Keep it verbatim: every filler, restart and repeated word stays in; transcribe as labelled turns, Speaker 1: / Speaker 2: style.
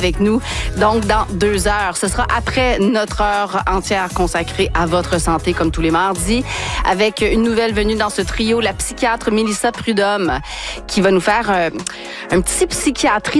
Speaker 1: avec nous. Donc, dans deux heures, ce sera après notre heure entière consacrée à votre santé, comme tous les mardis, avec une nouvelle venue dans ce trio, la psychiatre Mélissa Prudhomme, qui va nous faire euh, un petit psychiatrie